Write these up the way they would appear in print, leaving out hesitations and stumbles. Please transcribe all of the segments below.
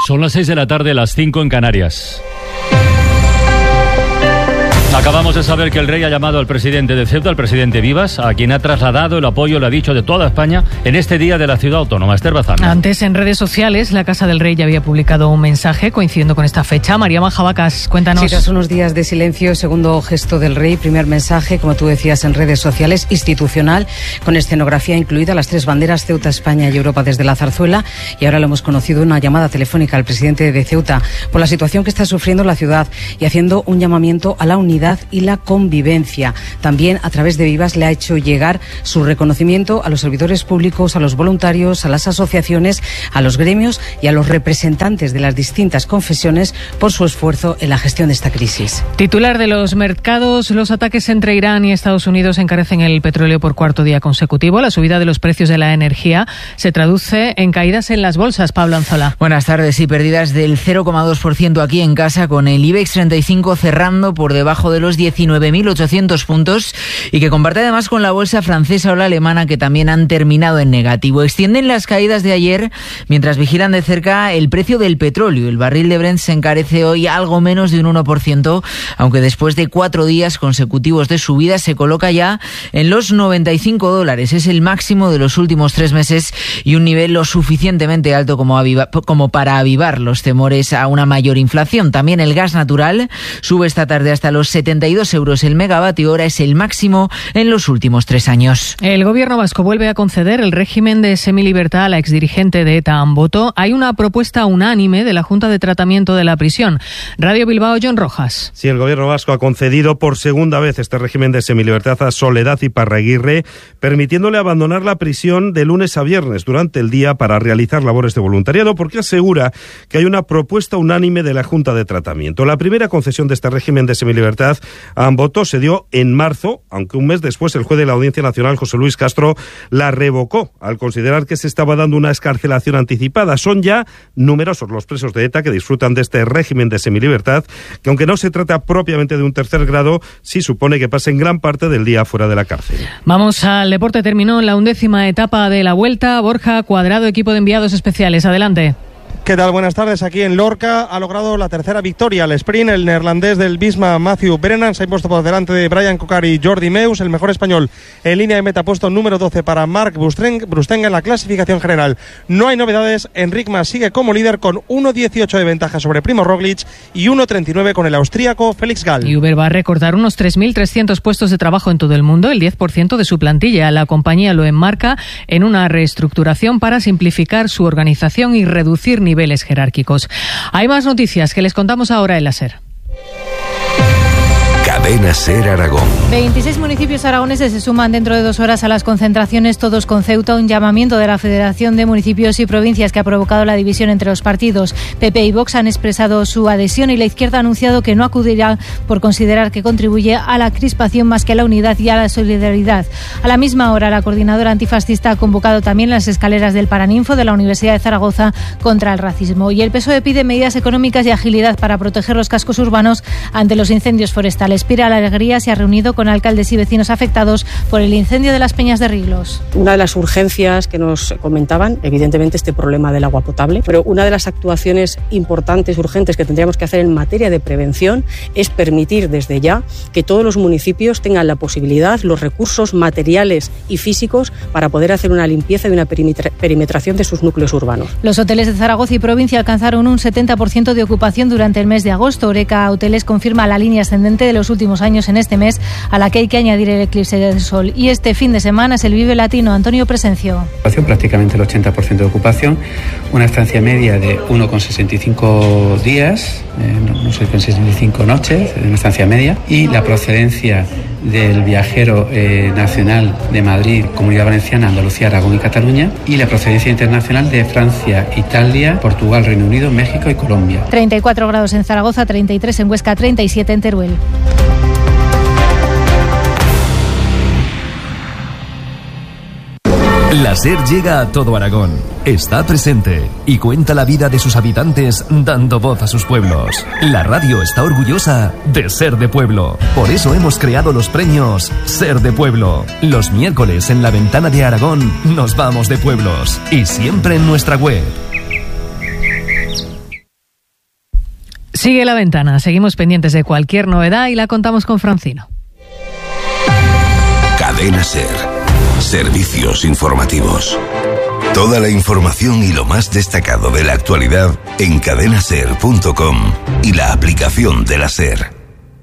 Son las 6 de la tarde, las 5 en Canarias. Acabamos de saber que el rey ha llamado al presidente de Ceuta, al presidente Vivas, a quien ha trasladado el apoyo, lo ha dicho, de toda España en este día de la ciudad autónoma. Esther Bazán. Antes, en redes sociales, la Casa del Rey ya había publicado un mensaje coincidiendo con esta fecha. María Majabacas, cuéntanos. Sí, tras unos días de silencio, segundo gesto del rey, primer mensaje, como tú decías, en redes sociales, institucional, con escenografía incluida, las 3 banderas, Ceuta, España y Europa desde la zarzuela. Y ahora lo hemos conocido, una llamada telefónica al presidente de Ceuta por la situación que está sufriendo la ciudad y haciendo un llamamiento a la unidad y la convivencia. También, a través de Vivas, le ha hecho llegar su reconocimiento a los servidores públicos, a los voluntarios, a las asociaciones, a los gremios y a los representantes de las distintas confesiones por su esfuerzo en la gestión de esta crisis. Titular de los mercados: los ataques entre Irán y Estados Unidos encarecen el petróleo por cuarto día consecutivo. La subida de los precios de la energía se traduce en caídas en las bolsas. Pablo Anzola. Buenas tardes. Y pérdidas del 0,2% aquí en casa, con el IBEX 35 cerrando por debajo de los 19.800 puntos y que comparte además con la bolsa francesa o la alemana, que también han terminado en negativo. Extienden las caídas de ayer mientras vigilan de cerca el precio del petróleo. El barril de Brent se encarece hoy algo menos de un 1%, aunque después de 4 días consecutivos de subida se coloca ya en los $95. Es el máximo de los últimos 3 meses y un nivel lo suficientemente alto como para avivar los temores a una mayor inflación. También el gas natural sube esta tarde hasta los 72 euros el megavatio hora, es el máximo en los últimos 3 años. El gobierno vasco vuelve a conceder el régimen de semilibertad a la exdirigente de ETA, Amboto. Hay una propuesta unánime de la Junta de Tratamiento de la Prisión. Radio Bilbao, John Rojas. Sí, el gobierno vasco ha concedido por segunda vez este régimen de semilibertad a Soledad Iparraguirre, permitiéndole abandonar la prisión de lunes a viernes durante el día para realizar labores de voluntariado, porque asegura que hay una propuesta unánime de la Junta de Tratamiento. La primera concesión de este régimen de semilibertad a Amboto se dio en marzo, aunque un mes después el juez de la Audiencia Nacional, José Luis Castro, la revocó al considerar que se estaba dando una excarcelación anticipada. Son ya numerosos los presos de ETA que disfrutan de este régimen de semilibertad, que aunque no se trata propiamente de un tercer grado, sí supone que pasen gran parte del día fuera de la cárcel. Vamos al deporte. Terminó la 11ª etapa de la Vuelta. Borja Cuadrado, equipo de enviados especiales. Adelante. ¿Qué tal? Buenas tardes. Aquí en Lorca ha logrado la tercera victoria al sprint. El neerlandés del Visma, Matthew Brennan, se ha impuesto por delante de Brian Cocard y Jordi Meus. El mejor español en línea de meta, puesto número 12 para Marc Brustenga en la clasificación general. No hay novedades. Enric Mas sigue como líder con 1.18 de ventaja sobre Primo Roglic y 1.39 con el austríaco Felix Gall. Y Uber va a recortar unos 3.300 puestos de trabajo en todo el mundo, el 10% de su plantilla. La compañía lo enmarca en una reestructuración para simplificar su organización y reducir niveles jerárquicos. Hay más noticias que les contamos ahora en la SER. Cadena SER Aragón. 26 municipios aragoneses se suman dentro de 2 horas a las concentraciones, todos con Ceuta, un llamamiento de la Federación de Municipios y Provincias que ha provocado la división entre los partidos. PP y Vox han expresado su adhesión y la izquierda ha anunciado que no acudirá por considerar que contribuye a la crispación más que a la unidad y a la solidaridad. A la misma hora, la coordinadora antifascista ha convocado también las escaleras del Paraninfo de la Universidad de Zaragoza contra el racismo. Y el PSOE pide medidas económicas y agilidad para proteger los cascos urbanos ante los incendios forestales. Pira la Alegría se ha reunido con alcaldes y vecinos afectados por el incendio de las Peñas de Riglos. Una de las urgencias que nos comentaban, evidentemente, este problema del agua potable, pero una de las actuaciones importantes, urgentes, que tendríamos que hacer en materia de prevención es permitir desde ya que todos los municipios tengan la posibilidad, los recursos materiales y físicos para poder hacer una limpieza y una perimetración de sus núcleos urbanos. Los hoteles de Zaragoza y provincia alcanzaron un 70% de ocupación durante el mes de agosto. Oreca Hoteles confirma la línea ascendente de los últimos años en este mes, a la que hay que añadir el eclipse del sol. Y este fin de semana es el Vive Latino. Antonio Presencio. Prácticamente el 80% de ocupación, una estancia media de 1,65 días, 1,65 noches, una estancia media, y la procedencia del viajero nacional de Madrid, Comunidad Valenciana, Andalucía, Aragón y Cataluña, y la procedencia internacional de Francia, Italia, Portugal, Reino Unido, México y Colombia. 34 grados en Zaragoza, 33 en Huesca, 37 en Teruel. La SER llega a todo Aragón, está presente y cuenta la vida de sus habitantes dando voz a sus pueblos. La radio está orgullosa de ser de pueblo. Por eso hemos creado los premios Ser de Pueblo. Los miércoles en la Ventana de Aragón nos vamos de pueblos y siempre en nuestra web. Sigue La Ventana, seguimos pendientes de cualquier novedad y la contamos con Francino. Cadena SER. Servicios informativos. Toda la información y lo más destacado de la actualidad en cadenaser.com y la aplicación de la SER.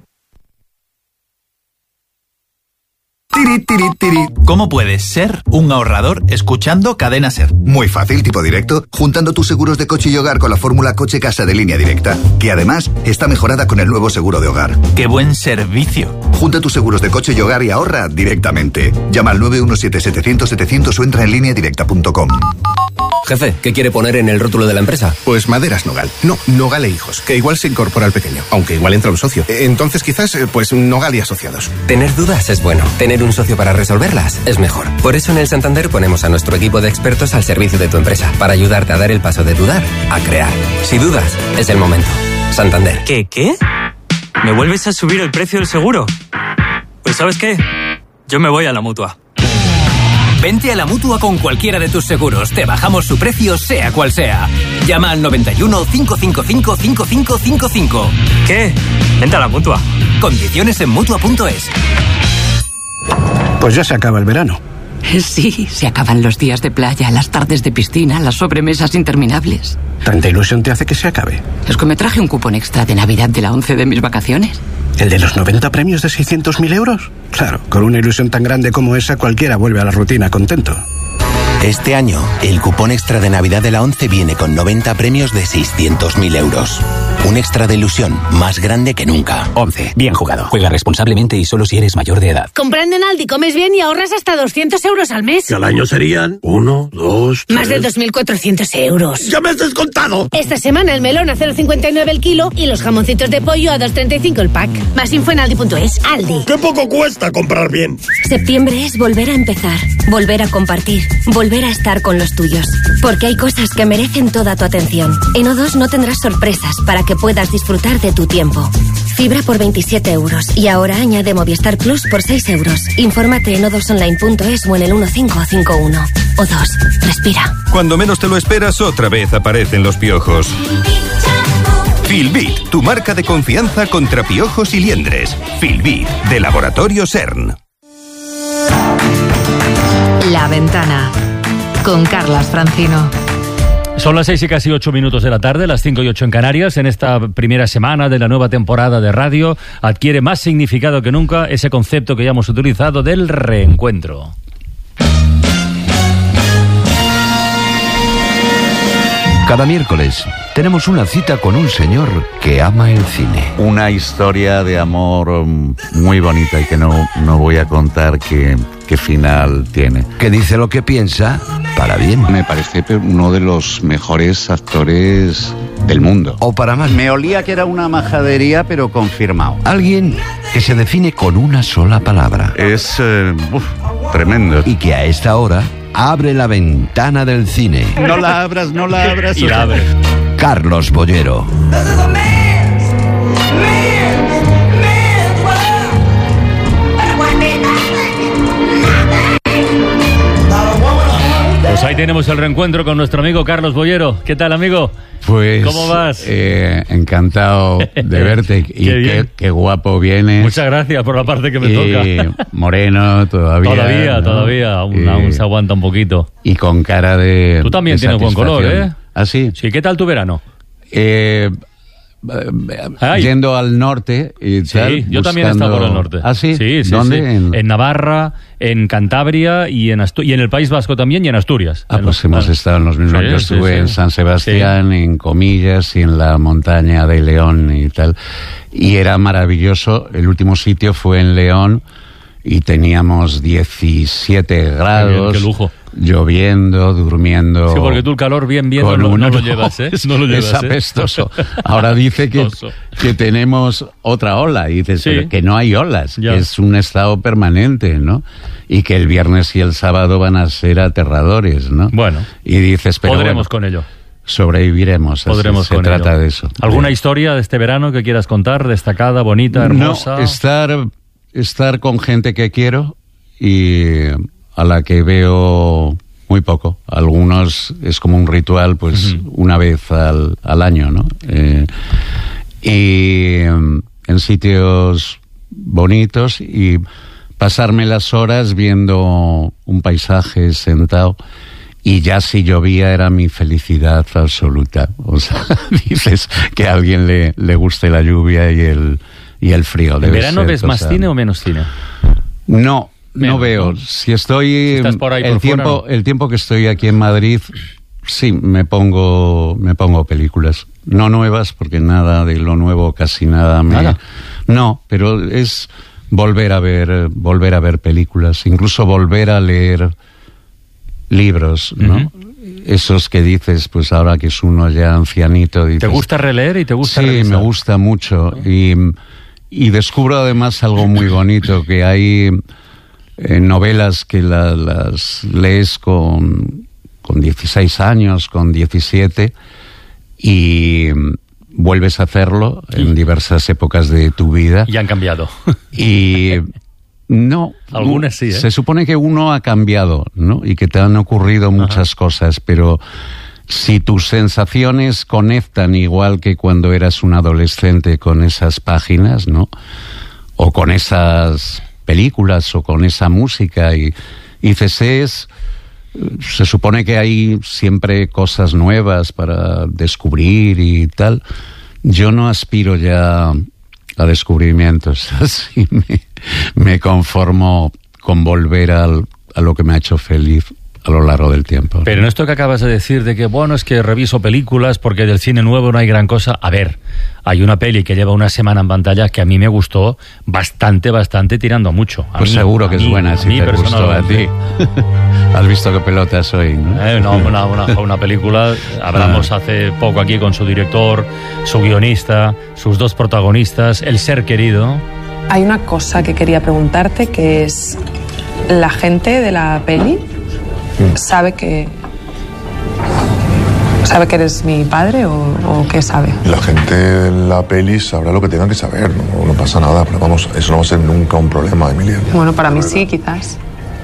¿Cómo puedes ser un ahorrador escuchando Cadena SER? Muy fácil, tipo directo, juntando tus seguros de coche y hogar con la fórmula coche-casa de Línea Directa, que además está mejorada con el nuevo seguro de hogar. ¡Qué buen servicio! Junta tus seguros de coche y hogar y ahorra directamente. Llama al 917-700-700 o entra en lineadirecta.com. Jefe, ¿qué quiere poner en el rótulo de la empresa? Pues Maderas Nogal. No, Nogal e Hijos, que igual se incorpora al pequeño, aunque igual entra un socio. Entonces quizás, pues Nogal y Asociados. Tener dudas es bueno. Tener un socio para resolverlas es mejor. Por eso en el Santander ponemos a nuestro equipo de expertos al servicio de tu empresa, para ayudarte a dar el paso de dudar a crear. Si dudas, es el momento. Santander. ¿Qué? ¿Me vuelves a subir el precio del seguro? Pues ¿sabes qué? Yo me voy a la Mutua. Vente a la Mutua con cualquiera de tus seguros. Te bajamos su precio, sea cual sea. Llama al 91 555 5555. ¿Qué? Vente a la Mutua. Condiciones en Mutua.es. Pues ya se acaba el verano. Sí, se acaban los días de playa, las tardes de piscina, las sobremesas interminables. ¿Tanta ilusión te hace que se acabe? Es que me traje un cupón extra de Navidad de la 11 de mis vacaciones. ¿El de los 90 premios de 600.000 euros? Claro, con una ilusión tan grande como esa, cualquiera vuelve a la rutina contento. Este año, el cupón extra de Navidad de la 11 viene con 90 premios de 600.000 euros. Un extra de ilusión más grande que nunca. 11. Bien jugado. Juega responsablemente y solo si eres mayor de edad. Comprando en Aldi comes bien y ahorras hasta 200 euros al mes. Que al año serían 1, 2, 3... Más de 2.400 euros. ¡Ya me has descontado! Esta semana el melón a 0,59 el kilo y los jamoncitos de pollo a 2,35 el pack. Más info en Aldi.es. Aldi. ¡Qué poco cuesta comprar bien! Septiembre es volver a empezar, volver a compartir, volver a estar con los tuyos. Porque hay cosas que merecen toda tu atención. En O2 no tendrás sorpresas para que puedas disfrutar de tu tiempo. Fibra por 27 euros y ahora añade Movistar Plus por 6 euros. Infórmate en o2online.es o en el 1551. O2. Respira. Cuando menos te lo esperas, otra vez aparecen los piojos. Filbit, tu marca de confianza contra piojos y liendres. Filbit, de Laboratorio CERN. La Ventana, con Carlas Francino. Son las 6 y casi 8 minutos de la tarde, las 5 y 8 en Canarias. En esta primera semana de la nueva temporada de radio adquiere más significado que nunca ese concepto que ya hemos utilizado del reencuentro. Cada miércoles tenemos una cita con un señor que ama el cine. Una historia de amor muy bonita y que no voy a contar qué final tiene. Que dice lo que piensa para bien. Me parece uno de los mejores actores del mundo. O para mal. Me olía que era una majadería, pero confirmado. Alguien que se define con una sola palabra. Es tremendo. Y que a esta hora abre la ventana del cine. No la abras. Y la abres. Carlos Bollero. Pues ahí tenemos el reencuentro con nuestro amigo Carlos Bollero. ¿Qué tal, amigo? Pues, ¿cómo vas? Encantado de verte y qué guapo vienes. Muchas gracias por la parte que me toca. Moreno todavía. Todavía, aún se aguanta un poquito. Y con cara de... Tú también tienes buen color, ¿eh? ¿Ah, sí? Sí, ¿qué tal tu verano? Yendo al norte y tal. Sí, yo también he estado por el norte. ¿Ah, sí? Sí. ¿Dónde? Sí. En Navarra, en Cantabria y en el País Vasco también y en Asturias. Pues hemos estado en los mismos. Yo estuve en San Sebastián, en Comillas y en la montaña de León y tal. Y era maravilloso. El último sitio fue en León y teníamos 17 grados. Qué lujo. Lloviendo, durmiendo. Sí, porque tú el calor bien no lo llevas, ¿eh? No lo llevas, es apestoso. Ahora dice que tenemos otra ola. Y dices, pero que no hay olas, que es un estado permanente, ¿no? Y que el viernes y el sábado van a ser aterradores, ¿no? Bueno. Y dices, pero podremos con ello. Sobreviviremos. Se trata de eso. ¿Alguna historia de este verano que quieras contar? Destacada, bonita, hermosa. No, estar con gente que quiero y a la que veo muy poco. Algunos es como un ritual, pues una vez al año, ¿no? y en sitios bonitos y pasarme las horas viendo un paisaje sentado. Y ya si llovía era mi felicidad absoluta. O sea, dices que a alguien le guste la lluvia y el frío. ¿En verano ves más cine o menos cine? No veo. Si estás por ahí el tiempo que estoy aquí en Madrid, sí, me pongo películas. No nuevas, porque nada de lo nuevo, casi nada. No, pero es volver a ver películas, incluso volver a leer libros, ¿no? Esos que dices, pues ahora que es uno ya ancianito. Dices, ¿te gusta releer y te gusta revisar? Sí, me gusta mucho. Y descubro además algo muy bonito, que hay novelas que las lees con 16 años, con 17, y vuelves a hacerlo en diversas épocas de tu vida. Y han cambiado. Y... no, algunas sí, ¿eh? Se supone que uno ha cambiado, ¿no? Y que te han ocurrido muchas cosas, pero si tus sensaciones conectan igual que cuando eras un adolescente con esas páginas, ¿no? O con esas películas o con esa música y dices, se supone que hay siempre cosas nuevas para descubrir y tal. Yo no aspiro ya a descubrimientos, así me conformo con volver a lo que me ha hecho feliz a lo largo del tiempo. Pero en esto que acabas de decir de que, bueno, es que reviso películas porque del cine nuevo no hay gran cosa. A ver, hay una peli que lleva una semana en pantalla que a mí me gustó bastante, tirando a mucho. Pues seguro que es buena, si te gustó a ti. Has visto qué pelota soy, ¿no? Una película, hablamos hace poco aquí con su director, su guionista, sus dos protagonistas, El ser querido. Hay una cosa que quería preguntarte, que es, ¿la gente de la peli sabe que eres mi padre o qué sabe? La gente de la peli sabrá lo que tenga que saber, no pasa nada, pero vamos, eso no va a ser nunca un problema, Emilia. Bueno, para mí sí, quizás.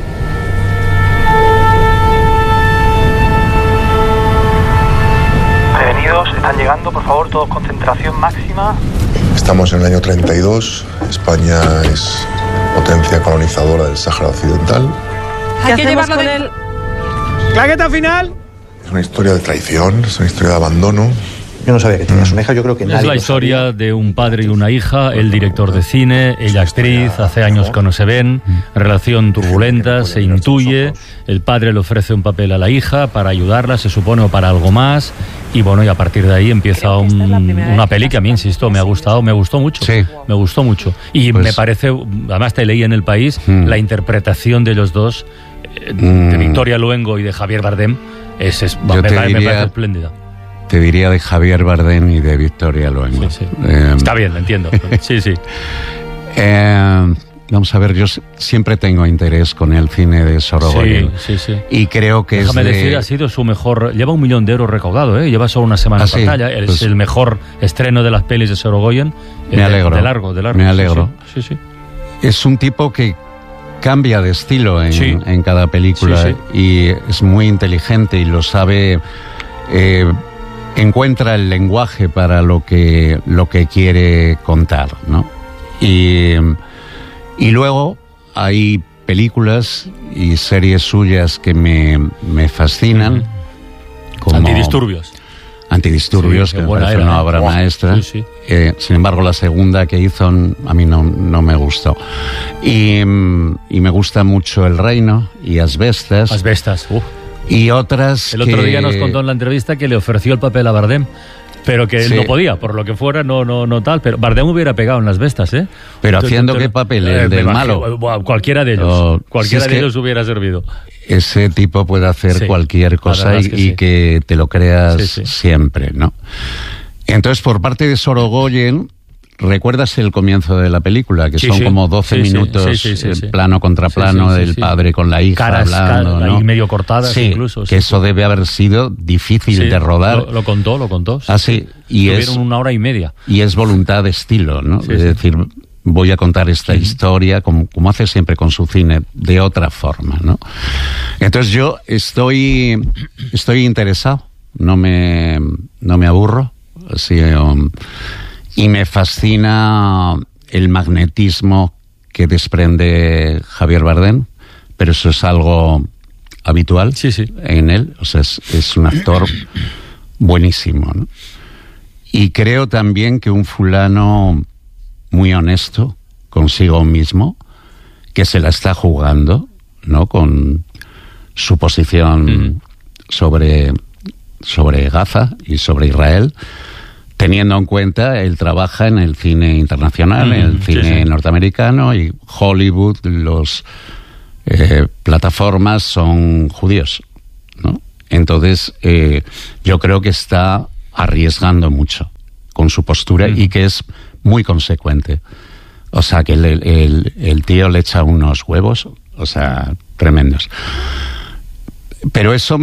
Prevenidos, están llegando, por favor, todos concentración máxima. Estamos en el año 32, España es potencia colonizadora del Sáhara Occidental. Hay que llevarlo con él. ¡Claqueta final! Es una historia de traición, es una historia de abandono. Yo no sabía que tenías una hija, yo creo que nadie. Es la historia de un padre y una hija, el director de cine, ella actriz, hace años que no se ven, relación turbulenta, se intuye, el padre le ofrece un papel a la hija para ayudarla, se supone, o para algo más, y bueno, y a partir de ahí empieza una peli que a mí, insisto, me gustó mucho. Sí. Me gustó mucho. Y pues, me parece, además te leí en El País, la interpretación de los dos, de Victoria Luengo y de Javier Bardem, me parece espléndida. Te diría de Javier Bardem y de Victoria Luengo. Sí. Está bien, entiendo. Sí. Vamos a ver, yo siempre tengo interés con el cine de Sorogoyen. Sí. Y creo que Déjame decir, ha sido su mejor... Lleva 1 millón de euros recaudado, ¿eh? Lleva solo una semana en pantalla. Es el mejor estreno de las pelis de Sorogoyen. Me alegro. De largo. Me alegro. Sí. Es un tipo que cambia de estilo en cada película y es muy inteligente y lo sabe... encuentra el lenguaje para lo que quiere contar, ¿no? Y luego hay películas y series suyas que me fascinan. Como Antidisturbios, que me parece una obra maestra. Sí. Sin embargo, la segunda que hizo a mí no me gustó. Y me gusta mucho El Reino y Asbestas. Y otras El otro día nos contó en la entrevista que le ofreció el papel a Bardem, pero que él no podía, por lo que fuera, no tal. Pero Bardem hubiera pegado en Las Bestas, ¿eh? ¿Pero haciendo qué papel? ¿El del malo? Cualquiera de ellos. Cualquiera de ellos hubiera servido. Ese tipo puede hacer cualquier cosa y que te lo creas siempre, ¿no? Entonces, por parte de Sorogoyen... ¿Recuerdas el comienzo de la película? Que son como 12 minutos, plano contra plano, del padre con la hija caras, hablando, ¿no? Y medio cortadas incluso. Que eso debe haber sido difícil de rodar. Lo contó. Sí. Y tuvieron 1 hora y media. Y es voluntad de estilo, ¿no? Es decir, voy a contar esta historia, como hace siempre con su cine, de otra forma, ¿no? Entonces yo estoy interesado, no me aburro, así... Y me fascina el magnetismo que desprende Javier Bardem, pero eso es algo habitual en él. O sea, es un actor buenísimo, ¿no? Y creo también que un fulano muy honesto consigo mismo, que se la está jugando, ¿no? Con su posición sobre Gaza y sobre Israel, teniendo en cuenta, él trabaja en el cine internacional, en el cine norteamericano, y Hollywood, los plataformas son judíos, ¿no? Entonces, yo creo que está arriesgando mucho con su postura y que es muy consecuente. O sea, que el tío le echa unos huevos, o sea, tremendos. Pero eso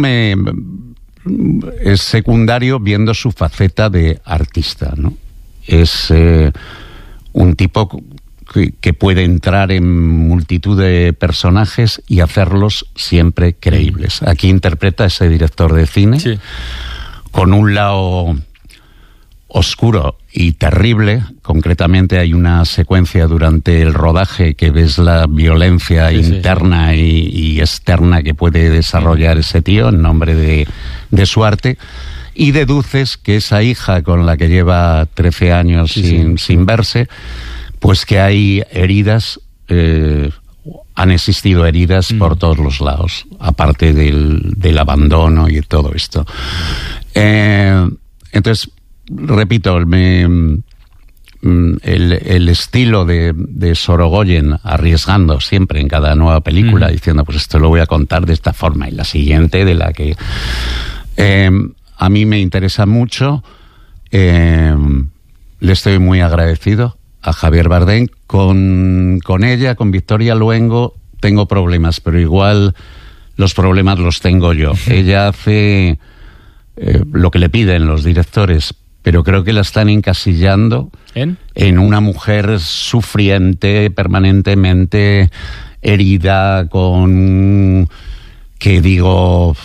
es secundario viendo su faceta de artista, ¿no? Es un tipo que puede entrar en multitud de personajes y hacerlos siempre creíbles. Aquí interpreta a ese director de cine con un lado oscuro y terrible. Concretamente hay una secuencia durante el rodaje que ves la violencia interna y externa que puede desarrollar ese tío en nombre de su arte, y deduces que esa hija con la que lleva 13 años sin verse, pues que hay heridas, han existido heridas por todos los lados, aparte del abandono y todo esto. Entonces, repito, el estilo de Sorogoyen, arriesgando siempre en cada nueva película, diciendo, pues esto lo voy a contar de esta forma, y la siguiente de la que... a mí me interesa mucho, le estoy muy agradecido a Javier Bardem. Con ella, con Victoria Luengo, tengo problemas, pero igual los problemas los tengo yo. Ella hace lo que le piden los directores, pero creo que la están encasillando en una mujer sufriente, permanentemente herida, con... que digo...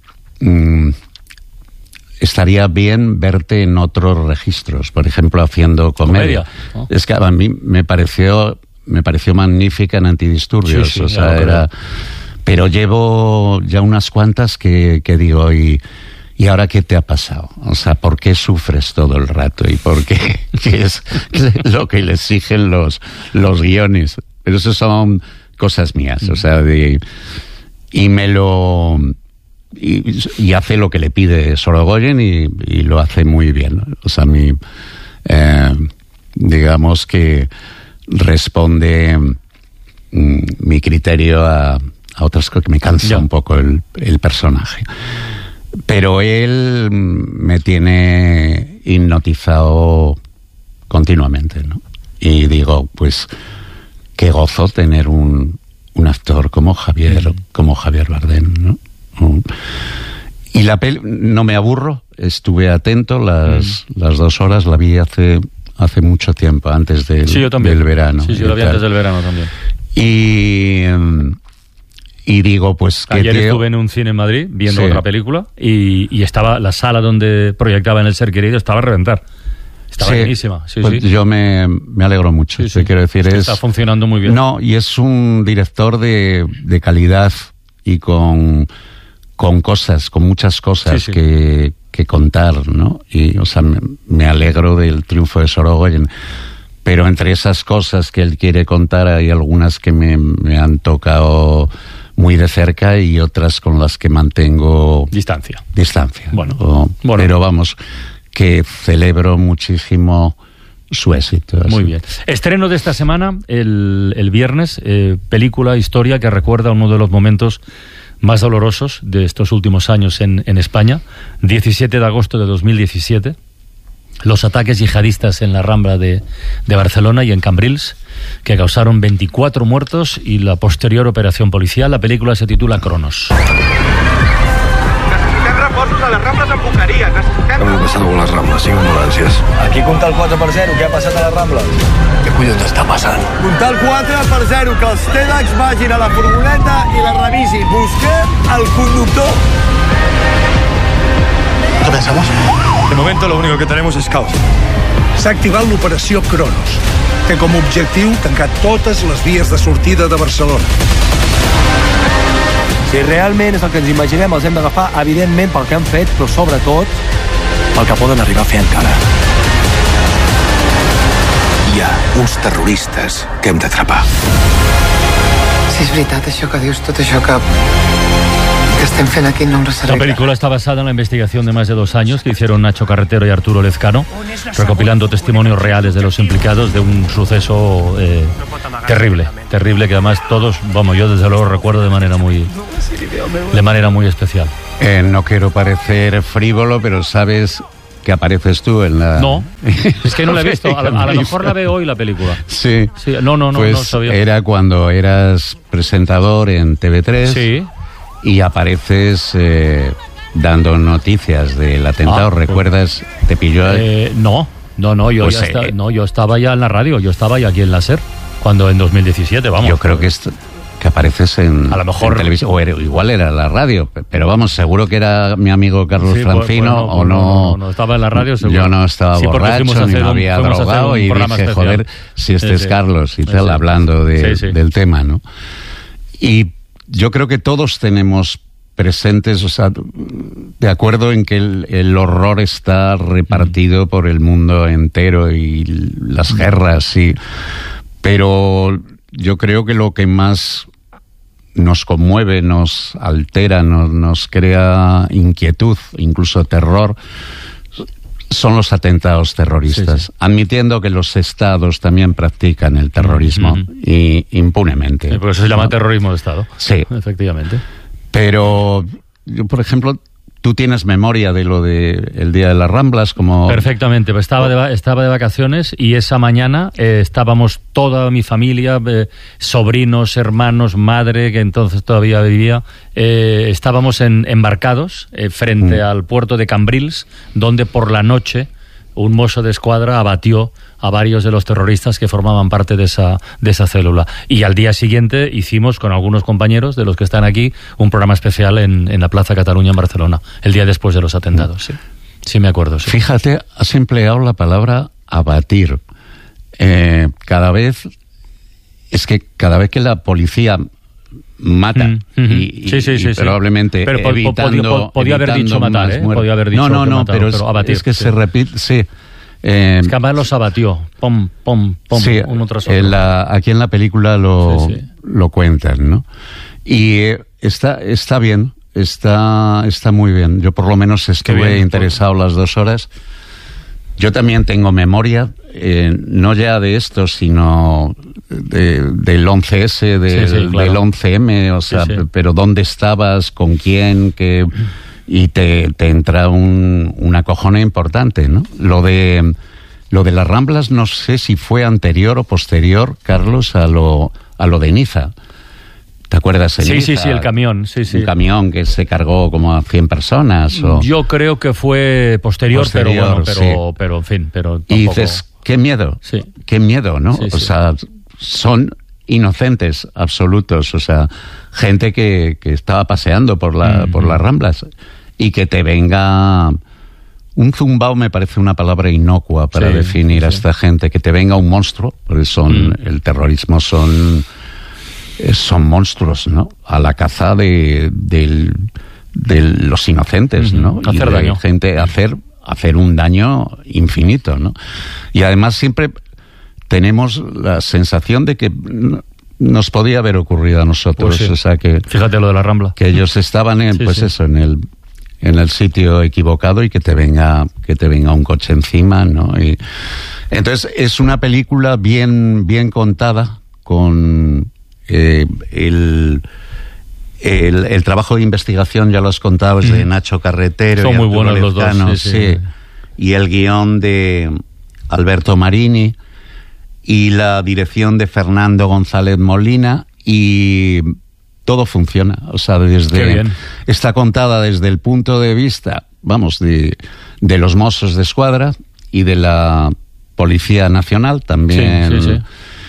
estaría bien verte en otros registros, por ejemplo, haciendo comedia. ¿No? Es que a mí me pareció magnífica en Antidisturbios, o sea, era... Pero llevo ya unas cuantas que digo, ¿y ahora qué te ha pasado? O sea, ¿por qué sufres todo el rato? ¿Y por qué? ¿Qué es lo que le exigen los guiones? Pero eso son cosas mías, o sea, y me lo... Y hace lo que le pide Sorogoyen y lo hace muy bien. O sea, digamos que responde mi criterio a otras cosas, que me cansa un poco el personaje. Pero él me tiene hipnotizado continuamente, ¿no? Y digo, pues qué gozo tener un actor como Javier Bardem, ¿no? Y la peli, no me aburro, estuve atento las 2 horas, la vi hace mucho tiempo, antes del verano. Sí, yo la vi antes del verano también. Y digo, pues... Ayer estuve en un cine en Madrid viendo otra película y estaba la sala donde proyectaba en El Ser Querido, estaba a reventar. Estaba buenísima. Pues yo me alegro mucho. Quiero decir, está funcionando muy bien. No, y es un director de calidad y con cosas, con muchas cosas que contar, ¿no? Y, o sea, me alegro del triunfo de Sorogoyen. Pero entre esas cosas que él quiere contar hay algunas que me han tocado muy de cerca y otras con las que mantengo... Distancia. Bueno. Pero vamos, que celebro muchísimo su éxito. Muy bien. Estreno de esta semana, el viernes, película, historia que recuerda uno de los momentos más dolorosos de estos últimos años en España. 17 de agosto de 2017, los ataques yihadistas en la Rambla de Barcelona y en Cambrils, que causaron 24 muertos, y la posterior operación policial. La película se titula Cronos. Necessitem reforços a les Rambles amb Boqueria. Hem passat amb les Rambles, 5 ambulàncies. Aquí compta el 4/0, què ha passat a les Rambles? Què collons està passant? Comptar el 4/0, que els TEDx vagin a la furgoneta i la revisin. Busquem el conductor. ¿Qué pensamos? momento lo único que tenemos es caos. S'ha activat l'operació Cronos. Té com a objectiu tancar totes les vies de sortida de Barcelona. Si realment és el que ens imaginem, els hem d'agafar, evidentment, pel que han fet, però sobretot pel que poden arribar a fer encara. Hi ha uns terroristes que hem d'atrapar. Si és veritat això que dius, tot això que estem fent aquí no em servirà. La película está basada en la investigación de más de 2 años que hicieron Nacho Carretero y Arturo Lezcano, recopilando testimonios reales de los implicados de un suceso terrible, que además todos, yo desde luego recuerdo de manera muy especial. No quiero parecer frívolo, pero sabes que apareces tú en la... No, es que no la he visto. A lo mejor la veo hoy la película. Sí. No sabía. Era cuando eras presentador en TV3. Sí. Y apareces dando noticias del atentado. ¿Recuerdas? ¿Te pilló? No, yo estaba ya en la radio, yo estaba ya aquí en la SER, cuando en 2017, vamos. Yo creo que apareces en, a lo mejor, en televisión, o igual era la radio, pero vamos, seguro que era mi amigo Carlos Francino, o no. No estaba en la radio, seguro. Yo no estaba borracho, ni me había drogado, y dije, especial. Joder, si es Carlos y tal, hablando del tema, ¿no? Y yo creo que todos tenemos presentes, o sea, de acuerdo en que el horror está repartido por el mundo entero y las guerras, sí, pero yo creo que lo que más nos conmueve, nos altera, nos crea inquietud, incluso terror, son los atentados terroristas, sí. Admitiendo que los estados también practican el terrorismo y impunemente. Sí, por eso se llama terrorismo de Estado. Sí. Efectivamente. Pero yo, por ejemplo, tú tienes memoria de lo del Día de las Ramblas, como... Perfectamente, pues estaba de vacaciones y esa mañana estábamos toda mi familia, sobrinos, hermanos, madre, que entonces todavía vivía, estábamos embarcados frente al puerto de Cambrils, donde por la noche un mozo de escuadra abatió a varios de los terroristas que formaban parte de esa célula. Y al día siguiente hicimos con algunos compañeros de los que están aquí un programa especial en la Plaza Cataluña en Barcelona, el día después de los atentados. Sí, sí me acuerdo. Sí. Fíjate, has empleado la palabra abatir. Cada vez que la policía mata y probablemente pero evitando podía haber dicho matar, podía haber dicho pero abatir, es que se repite, sí. Es que además los abatió, pom, sí, uno tras otro. Aquí en la película lo cuentan, ¿no? Y está bien, está muy bien. Yo por lo menos estuve interesado las 2 horas. Yo también tengo memoria, no ya de esto, sino del 11S, del 11M, o sea, pero ¿dónde estabas? ¿Con quién? Y te entra un acojone importante, ¿no? Lo de las Ramblas no sé si fue anterior o posterior, Carlos, a lo de Niza. ¿Te acuerdas? Sí, el camión. Sí. Un camión que se cargó como a 100 personas. Yo creo que fue posterior, pero en fin. Pero tampoco... Y dices, qué miedo, ¿no? Sí, o sea, son inocentes absolutos, o sea, gente que estaba paseando por las Ramblas y que te venga... Un zumbao me parece una palabra inocua para definir a esta gente, que te venga un monstruo, porque el terrorismo son monstruos, ¿no? A la caza de los inocentes, ¿no? Hacer daño. Gente hacer un daño infinito, ¿no? Y además siempre tenemos la sensación de que nos podía haber ocurrido a nosotros, pues sí. O sea que... Fíjate lo de la Rambla. Que ellos estaban en el sitio equivocado y que te venga un coche encima, ¿no? Y entonces es una película bien contada, con el trabajo de investigación, ya lo has contado, es de Nacho Carretero. Son muy buenos los dos. Sí. Y el guión de Alberto Marini y la dirección de Fernando González Molina, y todo funciona. O sea, está contada desde el punto de vista, de los Mossos de Escuadra y de la Policía Nacional también.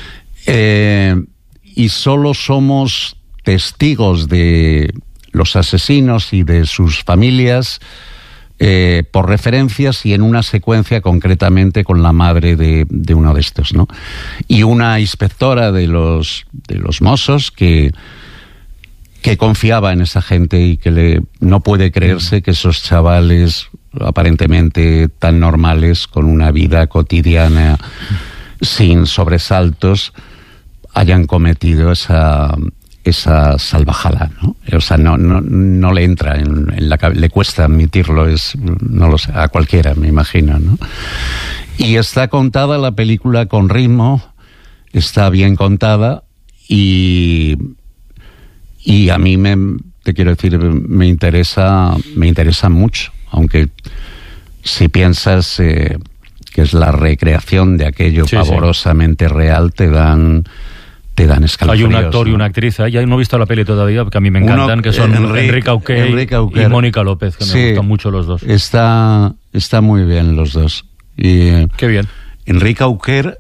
Sí. Y solo somos testigos de los asesinos y de sus familias, por referencias y en una secuencia concretamente con la madre de uno de estos, ¿no? Y una inspectora de los Mossos que confiaba en esa gente y que no puede creerse que esos chavales aparentemente tan normales, con una vida cotidiana sin sobresaltos, hayan cometido esa salvajada, ¿no? O sea, no le entra en la cabeza, le cuesta admitirlo, no lo sé, a cualquiera, me imagino, ¿no? Y está contada la película con ritmo, está bien contada y a mí te quiero decir, me interesa mucho, aunque si piensas que es la recreación de aquello pavorosamente real, te dan escalofríos. Hay un actor, ¿no? Y una actriz, ya no he visto la peli todavía, que a mí me encantan, que son Enrique Auquer y Mónica López, que me gustan mucho los dos. Está muy bien los dos. Qué bien. Enrique Auquer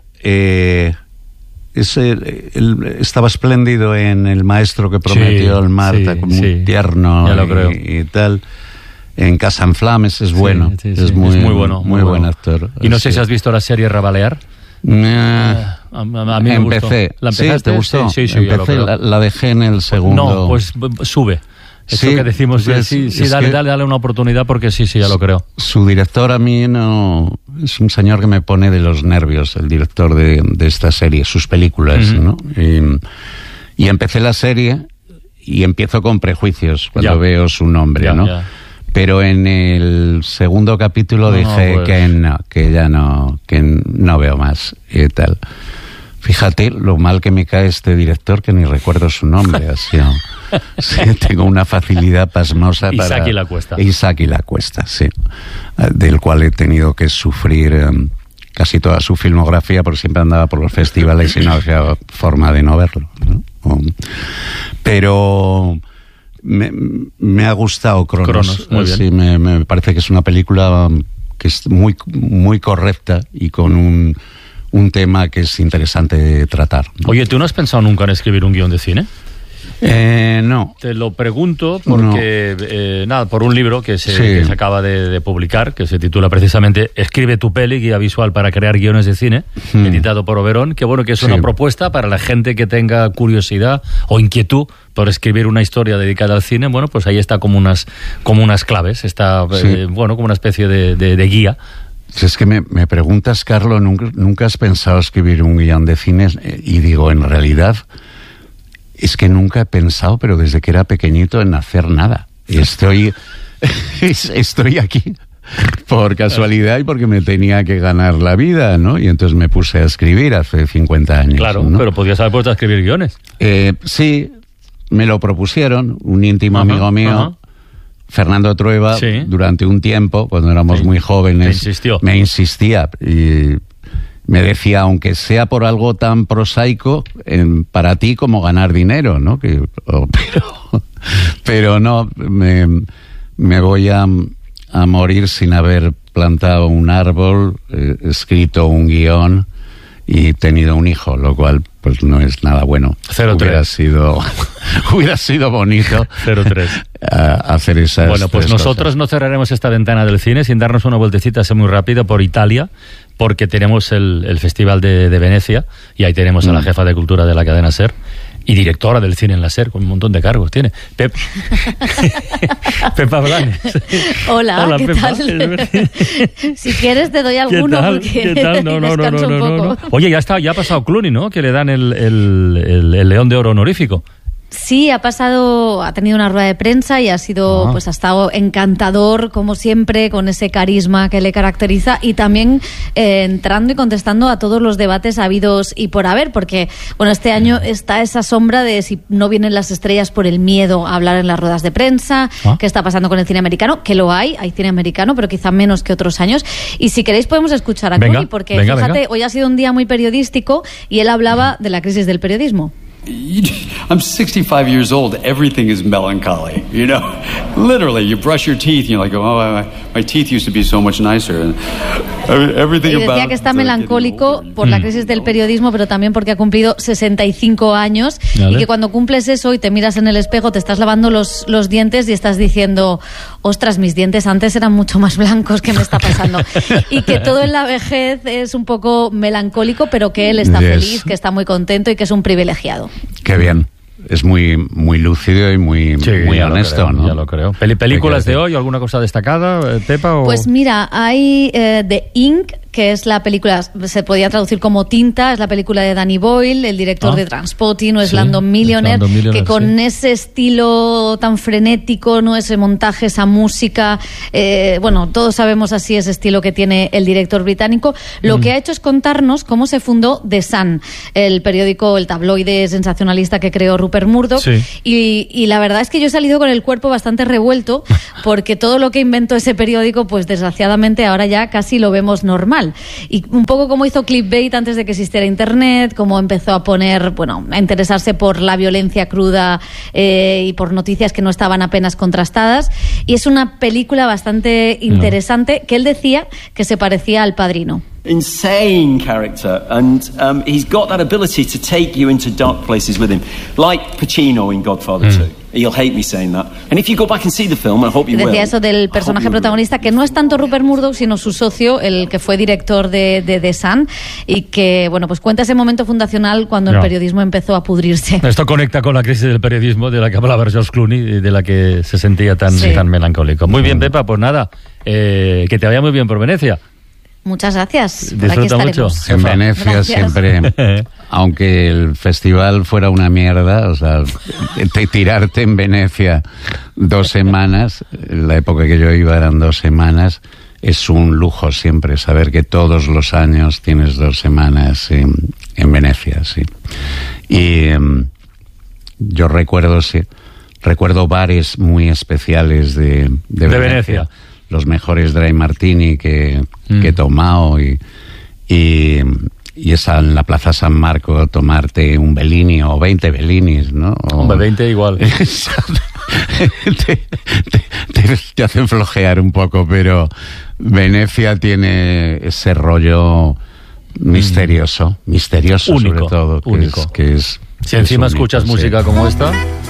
estaba espléndido en El maestro que prometió el Marta, como muy tierno y tal. En Casa en Flames es bueno, es muy bueno, muy buen actor. Y no sé si has visto la serie Rabalear. A mí me gustó. ¿La empezaste? ¿Te gustó? Sí, empecé, la dejé en el segundo. No, pues sube. Eso que decimos, dale una oportunidad, porque ya lo creo. Su director a mí no... Es un señor que me pone de los nervios, el director de esta serie, sus películas, ¿no? Y empecé la serie y empiezo con prejuicios cuando veo su nombre, ¿no? Ya. Pero en el segundo capítulo dije que no veo más y tal. Fíjate lo mal que me cae este director, que ni recuerdo su nombre. Así, ¿no? Sí, tengo una facilidad pasmosa para... Isaac y la Cuesta, sí. Del cual he tenido que sufrir casi toda su filmografía, porque siempre andaba por los festivales y no había forma de no verlo, ¿no? Pero... Me ha gustado Cronos. Muy bien. Sí, me parece que es una película que es muy, muy correcta y con un tema que es interesante tratar, ¿no? Oye, ¿tú no has pensado nunca en escribir un guión de cine? No. Te lo pregunto porque, por un libro que se acaba de publicar, que se titula precisamente Escribe tu peli, guía visual para crear guiones de cine, editado por Oberón, que es una propuesta para la gente que tenga curiosidad o inquietud por escribir una historia dedicada al cine. Bueno, pues ahí está como unas claves, está como una especie de guía. Es que me preguntas, Carlos, ¿nunca has pensado escribir un guión de cine? Y digo, en realidad... Es que nunca he pensado, pero desde que era pequeñito, en hacer nada. Y estoy aquí por casualidad y porque me tenía que ganar la vida, ¿no? Y entonces me puse a escribir hace 50 años. Claro, ¿no? Pero podías haber puesto a escribir guiones. Sí, me lo propusieron, un íntimo amigo mío, Fernando Trueba, durante un tiempo, cuando éramos muy jóvenes. Me insistía y... Me decía, aunque sea por algo tan prosaico, para ti como ganar dinero, ¿no? Pero no, me voy a morir sin haber plantado un árbol, escrito un guión y tenido un hijo, lo cual pues no es nada bueno. 0-3. Hubiera sido bonito 0-3. Hacer esas. Bueno, pues nosotros no cerraremos esta ventana del cine sin darnos una vueltecita así muy rápida por Italia, porque tenemos el Festival de Venecia y ahí tenemos a la jefa de cultura de la cadena SER y directora del cine en la SER, con un montón de cargos tiene. Pepa Blanes. Hola, ¿qué Pepa. Tal? Si quieres te doy alguno. ¿Qué tal? No. Oye, ya ha pasado Clooney, ¿no? Que le dan el León de Oro honorífico. Sí, ha tenido una rueda de prensa y ha estado encantador, como siempre, con ese carisma que le caracteriza y también entrando y contestando a todos los debates habidos y por haber, porque, este año está esa sombra de si no vienen las estrellas por el miedo a hablar en las ruedas de prensa, qué está pasando con el cine americano, que lo hay cine americano, pero quizá menos que otros años. Y si queréis podemos escuchar a Clooney, porque fíjate, hoy ha sido un día muy periodístico y él hablaba de la crisis del periodismo. I'm 65 years old. Everything is melancholy, Literally, you brush your teeth and you're like, oh, my teeth used to be so much nicer. Y decía que está melancólico por la crisis del periodismo, pero también porque ha cumplido 65 años. ¿Vale? Y que cuando cumples eso y te miras en el espejo, te estás lavando los dientes y estás diciendo, ostras, mis dientes antes eran mucho más blancos, ¿qué me está pasando? Y que todo en la vejez es un poco melancólico, pero que él está feliz, que está muy contento y que es un privilegiado. Qué bien. Es muy lúcido y muy honesto, ¿no? Ya lo creo. ¿Películas de hoy? ¿Alguna cosa destacada, Pepa? ¿O? Pues mira, hay The Ink, que es la película, se podía traducir como Tinta, es la película de Danny Boyle, el director de Trainspotting, o Slumdog Millionaire, que con ese estilo tan frenético, no, ese montaje, esa música, bueno, todos sabemos así ese estilo que tiene el director británico. Lo que ha hecho es contarnos cómo se fundó The Sun, el periódico, el tabloide sensacionalista que creó Rupert Murdoch, y la verdad es que yo he salido con el cuerpo bastante revuelto, porque todo lo que inventó ese periódico, pues desgraciadamente ahora ya casi lo vemos normal. Y un poco como hizo Clickbait antes de que existiera Internet, como empezó a poner, bueno, a interesarse por la violencia cruda y por noticias que no estaban apenas contrastadas. Y es una película bastante interesante que él decía que se parecía al Padrino. Insane character, and he's got that ability to take you into dark places with him, like Pacino in Godfather 2. He'll hate me saying that. And if you go back and see the film, I hope you will. Decía eso del personaje protagonista, que no es tanto Rupert Murdoch, sino su socio, el que fue director de The Sun, y que, bueno, pues cuenta ese momento fundacional cuando el periodismo empezó a pudrirse. Esto conecta con la crisis del periodismo de la que hablaba George Clooney y de la que se sentía tan melancólico. Muy bien, Pepa, pues nada, que te vaya muy bien por Venecia. Muchas gracias. Disfruta mucho. En Venecia siempre, aunque el festival fuera una mierda, o sea, tirarte en Venecia 2 semanas, la época que yo iba eran 2 semanas, es un lujo siempre saber que todos los años tienes 2 semanas en Venecia, sí. Y yo recuerdo bares muy especiales de Venecia. Los mejores dry martini que he tomado y esa en la Plaza San Marco, tomarte un Bellini o 20 Bellinis, ¿no? Hombre, 20 igual. te hacen flojear un poco, pero Venecia tiene ese rollo misterioso único, sobre todo, único. Que es si encima escuchas música como esta...